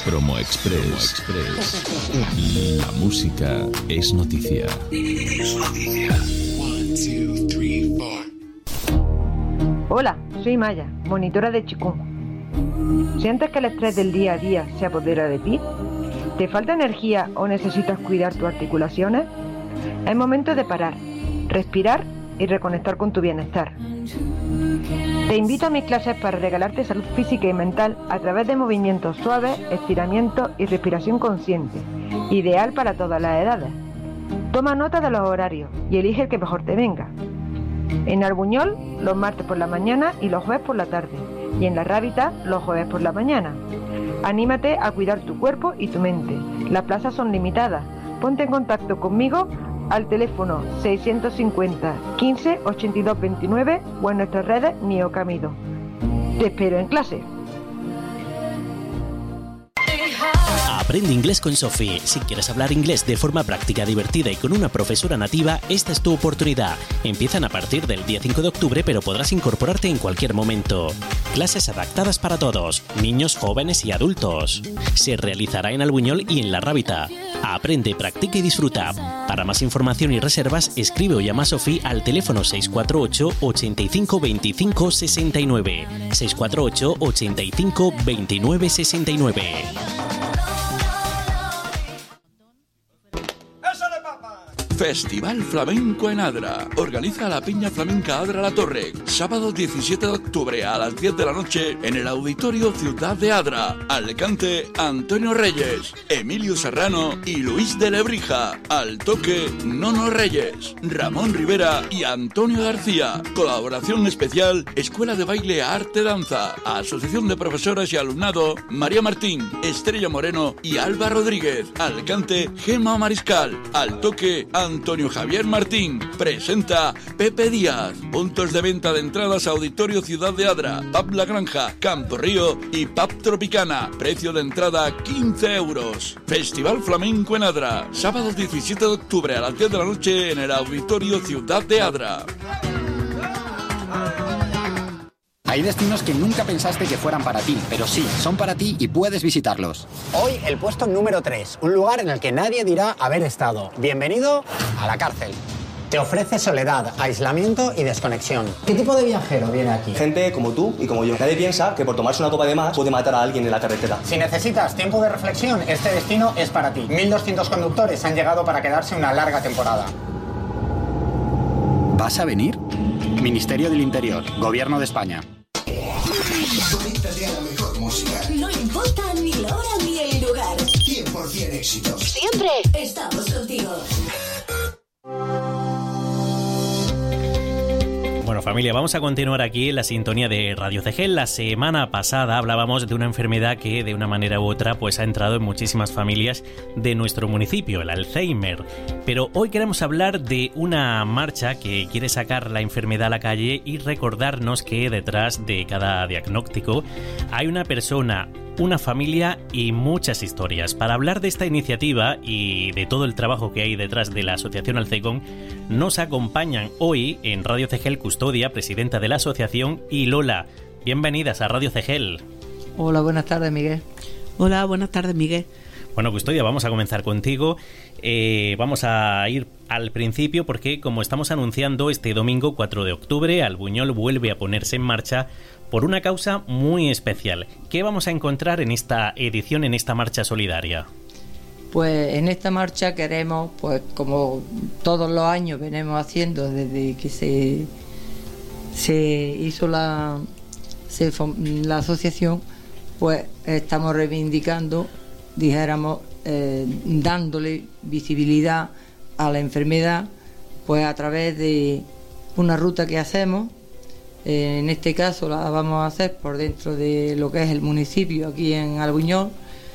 Promo Express. La música es noticia. Es noticia. 1, 2, 3, 4. Hola, soy Maya, monitora de Chikung. ¿Sientes que el estrés del día a día se apodera de ti? ¿Te falta energía o necesitas cuidar tus articulaciones? Es momento de parar, respirar y reconectar con tu bienestar. Te invito a mis clases para regalarte salud física y mental a través de movimientos suaves, estiramientos y respiración consciente, ideal para todas las edades. Toma nota de los horarios y elige el que mejor te venga. En Albuñol, los martes por la mañana y los jueves por la tarde, y en La Rábita, los jueves por la mañana. Anímate a cuidar tu cuerpo y tu mente. Las plazas son limitadas. Ponte en contacto conmigo al teléfono 650 15 82 29 o en nuestras redes Neocamido. Te espero en clase. Aprende inglés con Sophie. Si quieres hablar inglés de forma práctica, divertida y con una profesora nativa, esta es tu oportunidad. Empiezan a partir del día 5 de octubre, pero podrás incorporarte en cualquier momento. Clases adaptadas para todos, niños, jóvenes y adultos. Se realizará en Albuñol y en La Rábita. Aprende, practica y disfruta. Para más información y reservas, escribe o llama a Sophie al teléfono 648 85 25 69. 648 85 29 69. Festival Flamenco en Adra. Organiza la Peña Flamenca Adra La Torre. Sábado 17 de octubre a las 10 de la noche en el Auditorio Ciudad de Adra. Al cante Antonio Reyes, Emilio Serrano y Luis de Lebrija. Al toque Nono Reyes, Ramón Rivera y Antonio García. Colaboración especial Escuela de Baile Arte Danza. Asociación de Profesoras y Alumnado María Martín, Estrella Moreno y Alba Rodríguez. Al cante Gema Mariscal. Al toque Antonio Javier Martín. Presenta Pepe Díaz. Puntos de venta de entradas a Auditorio Ciudad de Adra, Pub La Granja, Campo Río y Pub Tropicana. Precio de entrada 15 euros. Festival Flamenco en Adra. Sábado 17 de octubre a las 10 de la noche en el Auditorio Ciudad de Adra. Hay destinos que nunca pensaste que fueran para ti, pero sí, son para ti y puedes visitarlos. Hoy el puesto número 3, un lugar en el que nadie dirá haber estado. Bienvenido a la cárcel. Te ofrece soledad, aislamiento y desconexión. ¿Qué tipo de viajero viene aquí? Gente como tú y como yo. Nadie piensa que por tomarse una copa de más puede matar a alguien en la carretera. Si necesitas tiempo de reflexión, este destino es para ti. 1.200 conductores han llegado para quedarse una larga temporada. ¿Vas a venir? Ministerio del Interior, Gobierno de España. Conéctate a la mejor música. No importa ni la hora ni el lugar. 100% éxitos. Siempre estamos contigo. Bueno, familia, vamos a continuar aquí en la sintonía de Radio CG. La semana pasada hablábamos de una enfermedad que de una manera u otra pues ha entrado en muchísimas familias de nuestro municipio, el Alzheimer. Pero hoy queremos hablar de una marcha que quiere sacar la enfermedad a la calle y recordarnos que detrás de cada diagnóstico hay una persona, una familia y muchas historias. Para hablar de esta iniciativa y de todo el trabajo que hay detrás de la Asociación Alcegón, nos acompañan hoy en Radio Cegel Custodia, presidenta de la asociación, y Lola. Bienvenidas a Radio Cegel. Hola, buenas tardes, Miguel. Hola, buenas tardes, Miguel. Bueno, Custodia, vamos a comenzar contigo. Vamos a ir al principio porque, como estamos anunciando, este domingo 4 de octubre, Albuñol vuelve a ponerse en marcha por una causa muy especial. ¿Qué vamos a encontrar en esta edición, en esta marcha solidaria? Pues en esta marcha queremos, pues como todos los años venimos haciendo desde que se hizo la asociación, pues estamos reivindicando, dijéramos, dándole visibilidad a la enfermedad, pues a través de una ruta que hacemos. En este caso la vamos a hacer por dentro de lo que es el municipio, aquí en Albuñol,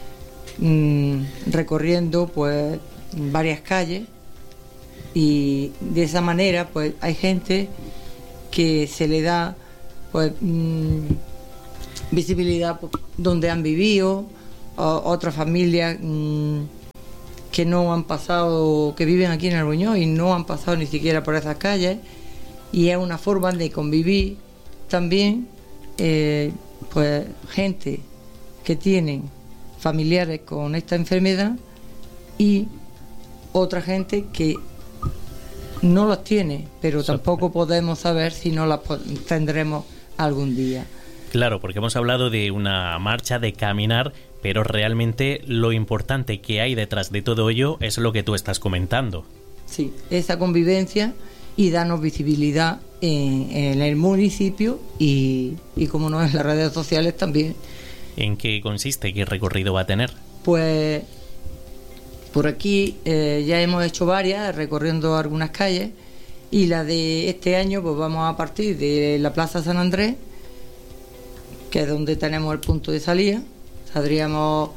recorriendo pues varias calles, y de esa manera pues hay gente que se le da pues visibilidad pues, donde han vivido, otras familias que no han pasado, que viven aquí en Albuñol y no han pasado ni siquiera por esas calles, y es una forma de convivir también, pues gente que tienen familiares con esta enfermedad y otra gente que no las tiene, pero tampoco podemos saber si no las tendremos algún día. Claro, porque hemos hablado de una marcha, de caminar, pero realmente lo importante que hay detrás de todo ello es lo que tú estás comentando. Sí, esa convivencia y darnos visibilidad en el municipio y como no, en las redes sociales también. ¿En qué consiste? ¿Qué recorrido va a tener? Pues por aquí ya hemos hecho varias, recorriendo algunas calles, y la de este año pues vamos a partir de la Plaza San Andrés, que es donde tenemos el punto de salida. Saldríamos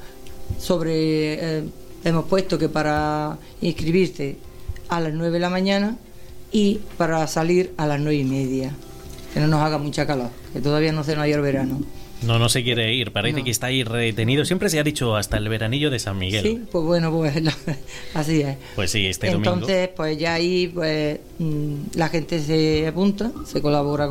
hemos puesto que para inscribirse a las 9 de la mañana y para salir a las 9:30, que no nos haga mucha calor, que todavía no se nos ha ido el verano. No se quiere ir, parece que está ahí retenido. Siempre se ha dicho hasta el veranillo de San Miguel. Sí, pues bueno, pues así es. Pues sí, domingo. Entonces, pues ya ahí pues la gente se apunta, se colabora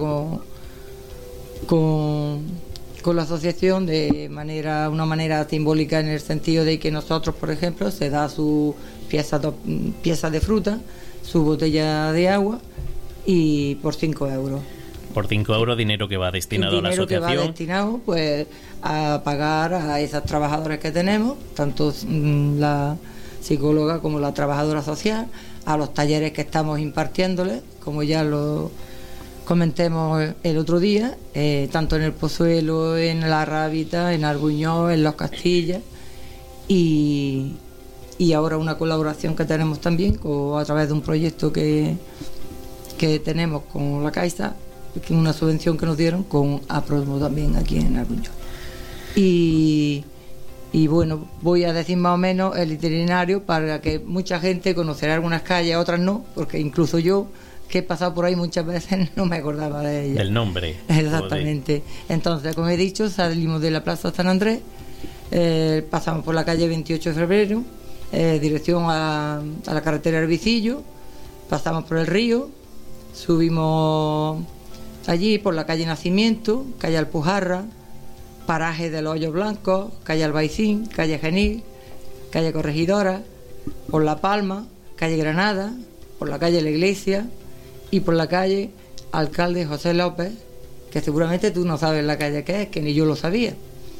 con la asociación de una manera simbólica, en el sentido de que nosotros, por ejemplo, se da su piezas de fruta, su botella de agua, y por 5 euros. Por 5 euros, dinero que va destinado a la asociación. Dinero que va destinado pues a pagar a esas trabajadoras que tenemos, tanto la psicóloga como la trabajadora social, a los talleres que estamos impartiéndoles, como ya lo comentemos el otro día, tanto en el Pozuelo, en la Rábita, en Arbuñol, en Los Castillas, y ahora una colaboración que tenemos también a través de un proyecto que tenemos con la Caixa, que es una subvención que nos dieron con Apromo también aquí en Arbuñol. Y bueno, voy a decir más o menos el itinerario para que mucha gente conocerá algunas calles, otras no, porque incluso yo, que he pasado por ahí muchas veces, no me acordaba de ellas. Del nombre. Exactamente. Entonces, como he dicho, salimos de la Plaza San Andrés, pasamos por la calle 28 de febrero, dirección a la carretera Hervicillo, pasamos por el río, subimos allí por la calle Nacimiento, calle Alpujarra, paraje de los Hoyos Blancos, calle Albaicín, calle Genil, calle Corregidora, por La Palma, calle Granada, por la calle La Iglesia y por la calle Alcalde José López, que seguramente tú no sabes la calle que es, que ni yo lo sabía.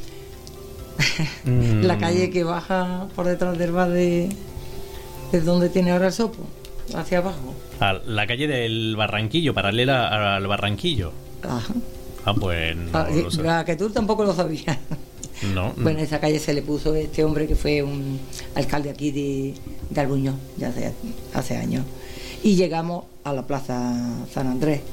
La calle que baja por detrás del bar de donde tiene ahora el Sopo, hacia abajo. La calle del Barranquillo, paralela al Barranquillo. Ajá. Pues no lo sé. Que tú tampoco lo sabías. No. Bueno, esa calle se le puso este hombre que fue un alcalde aquí de Albuñol, ya hace años. Y llegamos a la Plaza San Andrés.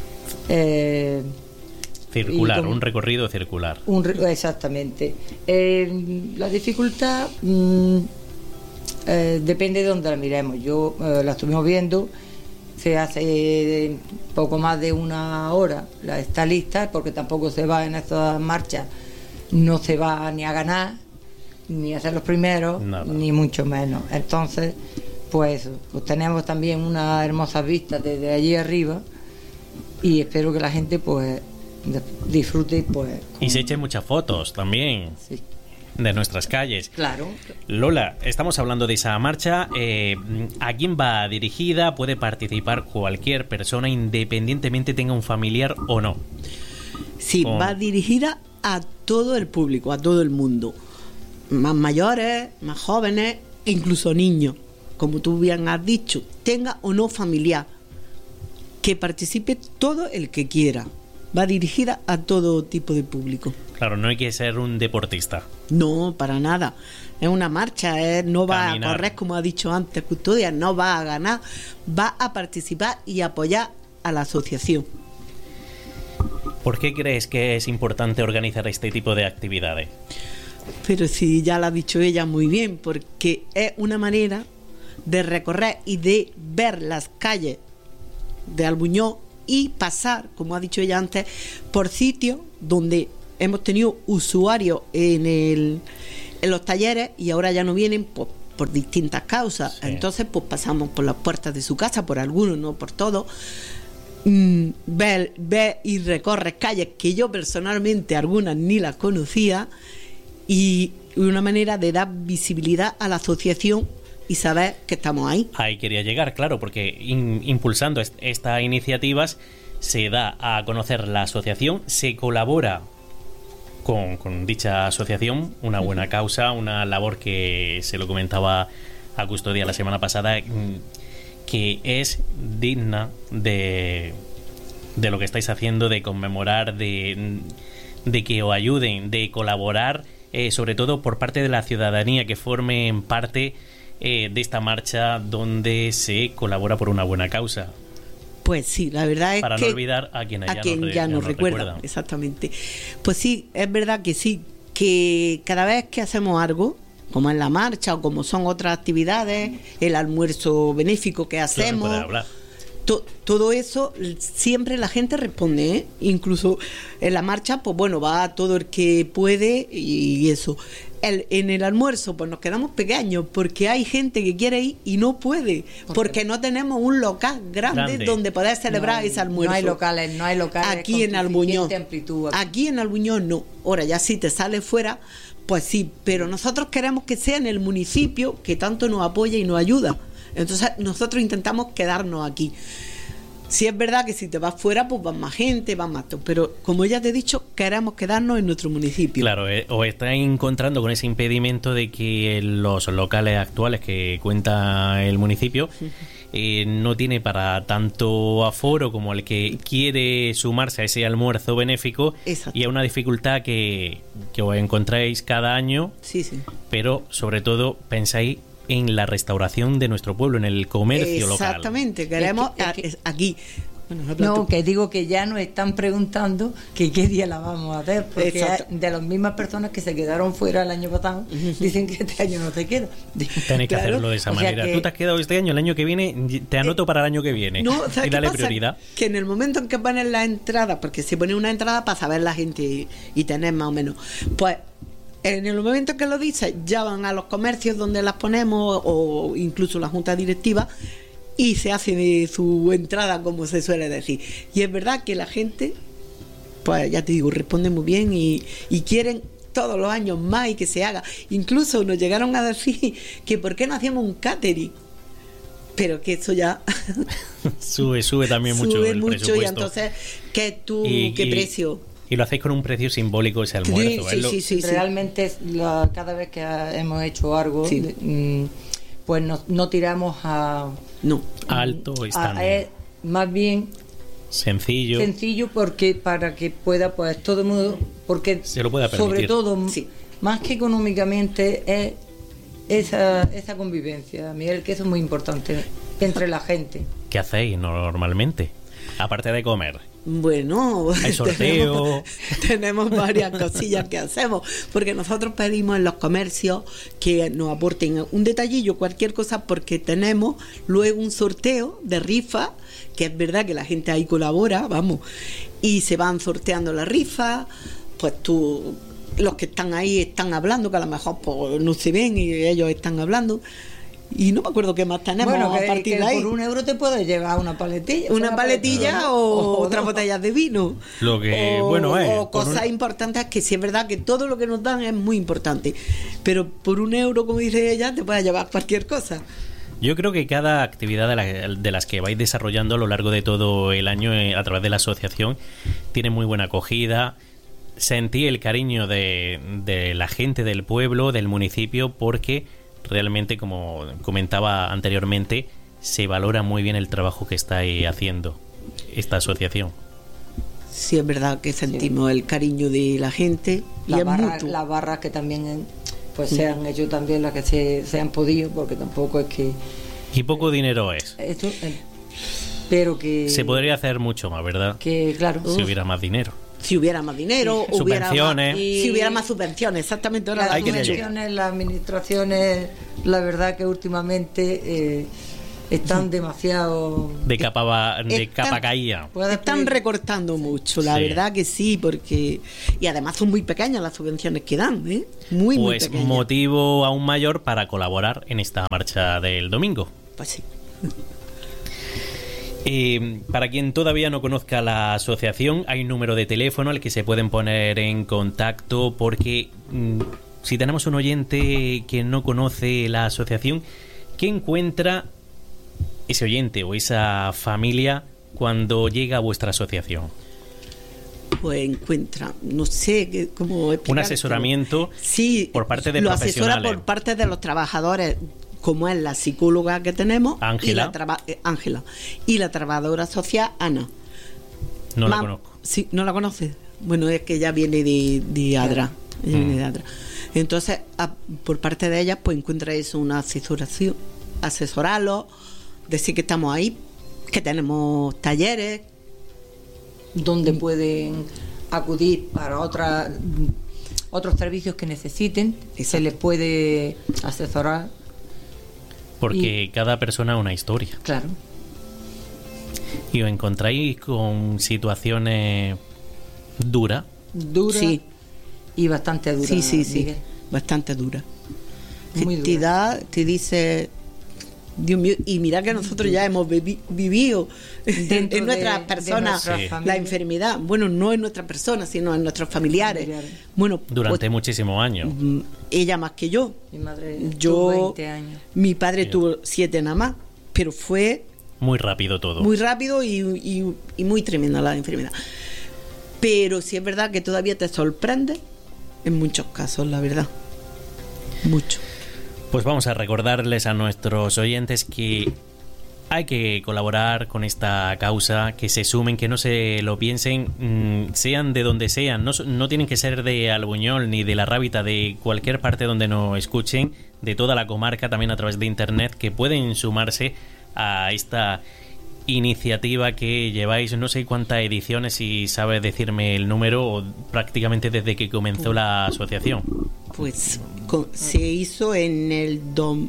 Circular, un recorrido circular. Exactamente. La dificultad depende de donde la miremos. Yo la estuvimos viendo, se hace poco más de una hora, está lista, porque tampoco se va en estas marchas, no se va ni a ganar, ni a ser los primeros, ni mucho menos. Entonces, pues tenemos también unas hermosas vistas desde allí arriba, y espero que la gente pues disfrute pues y se echen muchas fotos también. Sí. De nuestras calles. Claro. Lola, estamos hablando de esa marcha. ¿A quién va dirigida? ¿Puede participar cualquier persona, independientemente tenga un familiar o no? Sí, va dirigida a todo el público, a todo el mundo. Más mayores, más jóvenes, incluso niños. Como tú bien has dicho, tenga o no familiar. Que participe todo el que quiera. Va dirigida a todo tipo de público. Claro, no hay que ser un deportista. No, para nada. Es una marcha, no va a correr, como ha dicho antes Custodia, no va a ganar, va a participar y apoyar a la asociación. ¿Por qué crees que es importante organizar este tipo de actividades? Pero sí, ya lo ha dicho ella muy bien, porque es una manera de recorrer y de ver las calles de Albuñol y pasar, como ha dicho ella antes, por sitios donde hemos tenido usuarios en los talleres y ahora ya no vienen por distintas causas. Sí. Entonces pues pasamos por las puertas de su casa, por algunos, no por todos. Ver y recorres calles que yo personalmente algunas ni las conocía, y una manera de dar visibilidad a la asociación y saber que estamos ahí. Ahí quería llegar, claro, porque impulsando estas iniciativas se da a conocer la asociación, se colabora con dicha asociación, una buena causa, una labor que se lo comentaba a Custodia la semana pasada, que es digna de lo que estáis haciendo, de conmemorar, de que os ayuden, de colaborar, sobre todo por parte de la ciudadanía, que formen parte de esta marcha donde se colabora por una buena causa. Pues sí, la verdad es para que... no olvidar a quien ya nos recuerda. Exactamente. Pues sí, es verdad que sí, que cada vez que hacemos algo, como en la marcha o como son otras actividades, el almuerzo benéfico que hacemos, todo eso, siempre la gente responde, ¿eh? Incluso en la marcha, pues bueno, va todo el que puede y eso. En el almuerzo, pues nos quedamos pequeños porque hay gente que quiere ir y no puede, porque no tenemos un local grande donde poder celebrar ese almuerzo. No hay locales aquí en Albuñol. Amplitud. Aquí en Albuñol no. Ahora ya si te sales fuera, pues sí, pero nosotros queremos que sea en el municipio que tanto nos apoya y nos ayuda. Entonces nosotros intentamos quedarnos aquí. Sí es verdad que si te vas fuera, pues van más gente, van más todo. Pero como ya te he dicho, queremos quedarnos en nuestro municipio. Claro, os estáis encontrando con ese impedimento de que los locales actuales que cuenta el municipio no tiene para tanto aforo como el que quiere sumarse a ese almuerzo benéfico. Exacto. Y es una dificultad que os encontráis cada año. Sí. Pero sobre todo pensáis en la restauración de nuestro pueblo, en el comercio local. Exactamente, queremos aquí. Bueno, no, que digo que ya nos están preguntando que qué día la vamos a hacer, porque de las mismas personas que se quedaron fuera el año pasado, dicen que este año no se queda. Tenéis que hacerlo de esa manera. Tú te has quedado este año, el año que viene, te anoto para el año que viene. No, y dale prioridad. Que en el momento en que ponen la entrada, porque se pone una entrada para saber la gente y tener más o menos, pues en el momento que lo dice, ya van a los comercios donde las ponemos o incluso la junta directiva y se hace de su entrada, como se suele decir. Y es verdad que la gente, pues ya te digo, responde muy bien y quieren todos los años más y que se haga. Incluso nos llegaron a decir que por qué no hacíamos un catering. Pero que eso ya sube también mucho el presupuesto. Y entonces, ¿qué precio? Y lo hacéis con un precio simbólico ese almuerzo. Sí. Realmente cada vez que hemos hecho algo, pues no tiramos a alto, estándar. Más bien sencillo porque para que pueda pues todo el mundo, porque se lo pueda permitir. Sobre todo más que económicamente es esa convivencia, Miguel, que eso es muy importante entre la gente. ¿Qué hacéis normalmente aparte de comer? Bueno, hay sorteo. Tenemos varias cosillas que hacemos, porque nosotros pedimos en los comercios que nos aporten un detallillo, cualquier cosa, porque tenemos luego un sorteo de rifa, que es verdad que la gente ahí colabora, vamos, y se van sorteando las rifas, pues los que están ahí están hablando, que a lo mejor pues, no se ven y ellos están hablando. Y no me acuerdo qué más tenemos a partir de ahí. Por €1 te puedes llevar una paletilla. Una paletilla o otras botellas de vino. Lo que o cosas importantes, que sí es verdad que todo lo que nos dan es muy importante. Pero por €1, como dice ella, te puedes llevar cualquier cosa. Yo creo que cada actividad de las que vais desarrollando a lo largo de todo el año a través de la asociación tiene muy buena acogida. Sentí el cariño de la gente del pueblo, del municipio, porque realmente, como comentaba anteriormente, se valora muy bien el trabajo que está haciendo esta asociación. Sí, es verdad que sentimos el cariño de la gente. Las barras que también pues se han hecho también las que se han podido, porque tampoco es que... Y poco dinero es. Pero que... Se podría hacer mucho más, ¿verdad? Que claro. Si hubiera más dinero. Si hubiera más dinero, si hubiera más subvenciones, exactamente. Las administraciones, la verdad que últimamente están demasiado de capa caída. Están recortando mucho, la verdad que sí, porque y además son muy pequeñas las subvenciones que dan, muy pequeñas. Motivo aún mayor para colaborar en esta marcha del domingo. Pues sí. Para quien todavía no conozca la asociación, hay un número de teléfono al que se pueden poner en contacto, porque si tenemos un oyente que no conoce la asociación, ¿qué encuentra ese oyente o esa familia cuando llega a vuestra asociación? Pues encuentra, no sé cómo explicar. Un asesoramiento, sí, por parte de lo profesionales. asesora por parte de los trabajadores, como es la psicóloga que tenemos, Ángela. Ángela, y la trabajadora social, Ana. No la conozco. Sí, ¿no la conoces? Bueno, es que ella viene de Adra. Ella viene de Adra. Entonces, por parte de ella, pues encuentra eso, una asesoración, asesorarlo, decir que estamos ahí, que tenemos talleres donde pueden acudir para otros servicios que necesiten. Exacto. Se les puede asesorar. Porque cada persona es una historia. Claro. ¿Y os encontráis con situaciones duras? Dura, sí, y bastante dura. Sí, Miguel. bastante dura. Muy Te dura. da, te dice, Dios mío, y mira que nosotros ya hemos vivido Dentro en nuestras de personas nuestra la enfermedad. Bueno, no en nuestras personas, sino en nuestros familiares. Bueno, Durante pues, muchísimos años. ella más que yo. Mi madre Yo, tuvo 20 años. Mi padre Sí. tuvo 7 nada más, pero fue Muy rápido todo. muy rápido y muy tremenda la enfermedad. Pero sí es verdad que todavía te sorprende en muchos casos, la verdad. Mucho. Pues vamos a recordarles a nuestros oyentes que hay que colaborar con esta causa, que se sumen, que no se lo piensen, sean de donde sean, no tienen que ser de Albuñol ni de La Rábita, de cualquier parte donde nos escuchen, de toda la comarca, también a través de internet, que pueden sumarse a esta iniciativa que lleváis, no sé cuántas ediciones, si sabes decirme el número, prácticamente desde que comenzó la asociación. Pues se hizo en el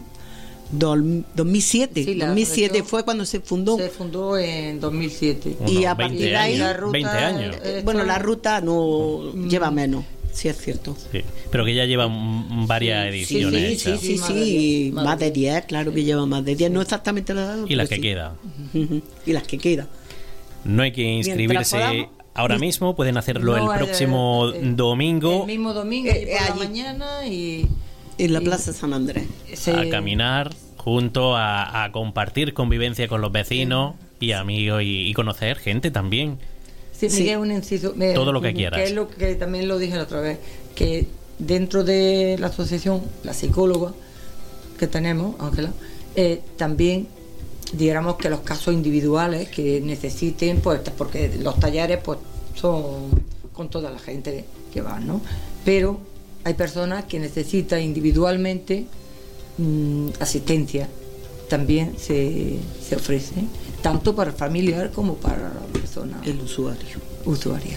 2007. Sí, 2007 fue cuando se fundó. Se fundó en 2007. Y a partir de ahí, la ruta, 20 años. Bueno, la ruta no lleva menos, sí es cierto. Sí, pero que ya lleva varias ediciones. Sí, hechas. sí, sí, más de 10, claro que lleva más de 10, no exactamente la edad. Y las que quedan. Y las que quedan. No hay que inscribirse podamos. ahora mismo, pueden hacerlo No, el próximo domingo El mismo domingo, y por la allí. mañana, y En la Plaza San Andrés. a caminar junto a compartir convivencia con los vecinos y amigos y conocer gente también. Sí, Sí. Miguel, un inciso. Todo lo que quieras. Que es lo que también lo dije la otra vez, que dentro de la asociación, la psicóloga que tenemos, Ángela, también digamos que los casos individuales que necesiten, pues porque los talleres pues son con toda la gente que va, ¿no? Pero hay personas que necesitan individualmente asistencia, también se ofrece, tanto para el familiar como para la persona, El usuario. usuaria.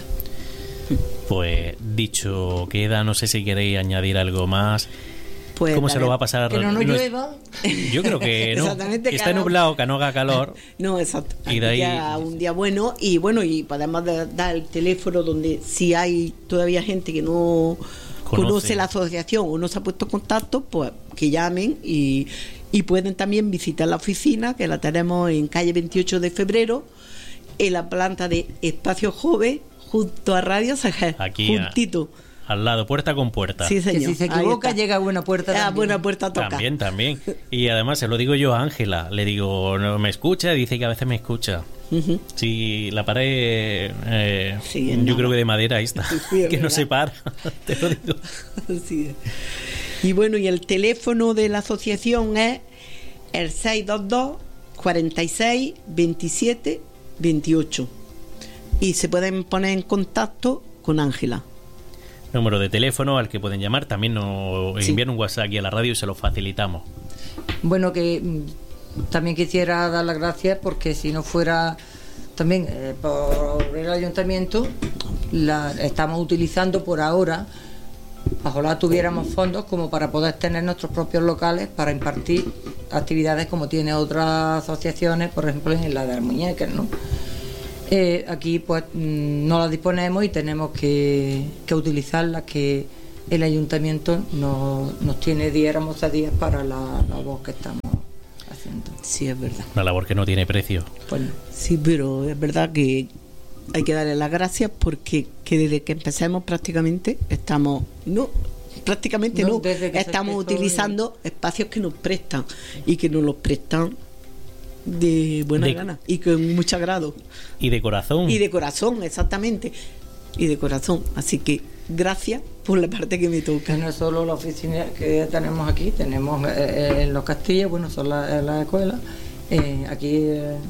Pues dicho queda, no sé si queréis añadir algo más. Pues, ¿Cómo se lo va a pasar? Que no nos Nues- llueva. Yo creo que no. Exactamente, Que está claro. nublado, que no haga calor. No, exacto. Y de ahí- Un día bueno y podemos dar el teléfono donde si hay todavía gente que no conoce la asociación o no se ha puesto en contacto, pues que llamen y pueden también visitar la oficina, que la tenemos en calle 28 de febrero, en la planta de Espacio Joven, junto a Radio Sajer, Aquí, juntito. Al lado, puerta con puerta. Sí, señor. Que si se Ahí equivoca está. llega a buena puerta A también. buena puerta toca. También. Y además se lo digo yo a Ángela. Le digo, ¿no me escucha? Dice que a veces me escucha. Ujú. Sí, la pared, Sí, es yo nada. creo que de madera ahí está. Sí, es que no verdad. se para. Te lo digo. Así es. Y bueno, y el teléfono de la asociación es el 622 46 27 28. Y se pueden poner en contacto con Ángela. Número de teléfono al que pueden llamar. También nos envían un WhatsApp aquí a la radio y se lo facilitamos. Bueno, que también quisiera dar las gracias porque si no fuera también por el ayuntamiento, la estamos utilizando por ahora. Ojalá tuviéramos fondos como para poder tener nuestros propios locales para impartir actividades como tiene otras asociaciones, por ejemplo en la de las muñecas, ¿no? Aquí pues no las disponemos y tenemos que utilizarlas, que el ayuntamiento nos tiene diéramos a días para la labor que estamos haciendo. Sí, es verdad. Una labor que no tiene precio. Pues no. Sí, pero es verdad que hay que darle las gracias porque que desde que empecemos prácticamente estamos, no, prácticamente no. Estamos utilizando espacios que nos prestan y que nos los prestan de buena gana y con mucho agrado. Y de corazón. Y de corazón, exactamente. Y de corazón. Así que gracias por la parte que me toca. No es solo la oficina que tenemos aquí, tenemos en Los Castillos, bueno, son las escuelas, aquí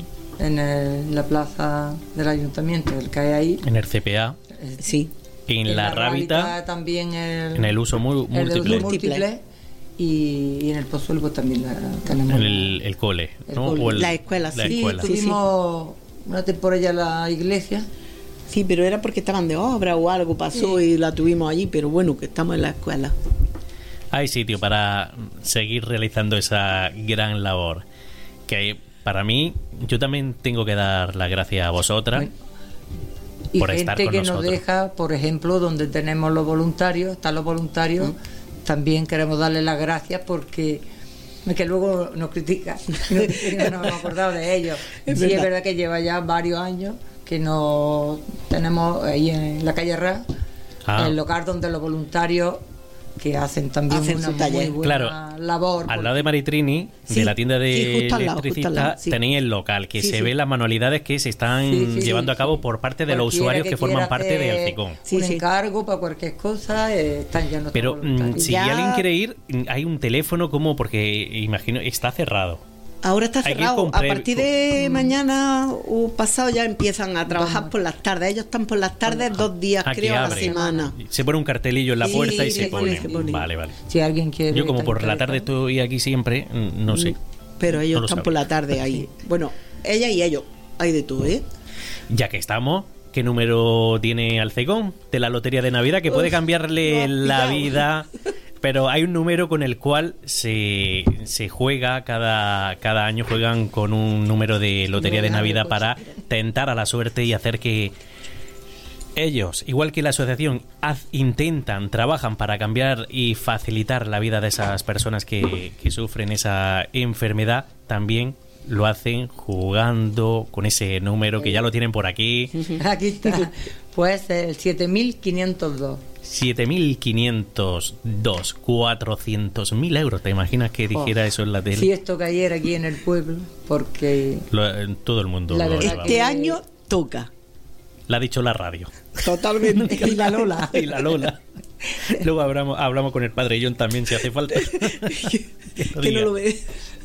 en la plaza del ayuntamiento, el que hay ahí. En el CPA. Sí. En la Rábita también en el uso múltiple. Y en el Pozuelo pues también tenemos el cole, ¿no? La escuela, sí. La escuela. Tuvimos una temporada en la iglesia. Sí, pero era porque estaban de obra o algo pasó y la tuvimos allí, pero bueno, que estamos en la escuela. Hay sitio para seguir realizando esa gran labor. Que para mí, yo también tengo que dar las gracias a vosotras por estar con nosotros. Y gente que nos deja, por ejemplo, donde tenemos los voluntarios, están los voluntarios, también queremos darles las gracias porque que luego nos critican, no nos hemos acordado de ellos. Es verdad que lleva ya varios años que no tenemos ahí en la calle Ra, el local donde los voluntarios que hacen también una muy buena labor. Al lado de Maritrini, de la tienda de electricistas, tenéis el local, que se ve las manualidades que se están llevando a cabo por parte de los usuarios que forman parte del CECOM. Un encargo para cualquier cosa, están ya nuestros voluntarios. Si alguien quiere ir, hay un teléfono como, porque imagino, está cerrado. Ahora está cerrado. A partir de mañana o pasado ya empiezan a trabajar por las tardes. Ellos están por las tardes 2 días, creo, a la semana. Se pone un cartelillo en la puerta y se pone. Vale. Si alguien quiere. Yo como por la tarde estoy aquí siempre, no sé. Pero ellos están por la tarde ahí. Bueno, ella y ellos. Hay de todo, ¿eh? Ya que estamos, ¿qué número tiene Alcecón de la Lotería de Navidad? Que puede cambiarle la vida. Pero hay un número con el cual se juega, cada año juegan con un número de Lotería de Navidad para tentar a la suerte y hacer que ellos, igual que la asociación, trabajan para cambiar y facilitar la vida de esas personas que sufren esa enfermedad, también lo hacen jugando con ese número que ya lo tienen por aquí. Aquí está, pues el 7502. 7.502, 400.000 euros. ¿Te imaginas que dijera eso en la tele? Si esto cayera aquí en el pueblo, porque todo el mundo este año toca. La ha dicho la radio. Totalmente. Y la Lola. Y la Lola. Luego hablamos con el padre John también si hace falta. que no lo ve.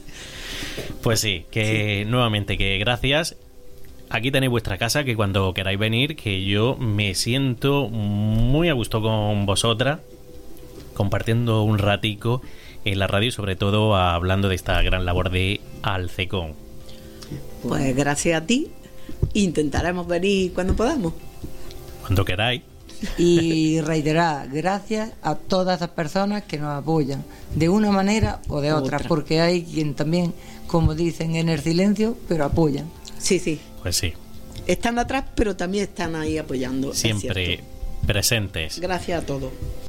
Pues sí, que nuevamente que gracias. Aquí tenéis vuestra casa, que cuando queráis venir, que yo me siento muy a gusto con vosotras, compartiendo un ratico en la radio, sobre todo hablando de esta gran labor de Alcecón. Pues gracias a ti, intentaremos venir cuando podamos. Cuando queráis. Y reiterar, gracias a todas esas personas que nos apoyan, de una manera o de otra, porque hay quien también, como dicen, en el silencio, pero apoyan. Sí. Pues sí. Están atrás, pero también están ahí apoyando. Siempre presentes. Gracias a todos.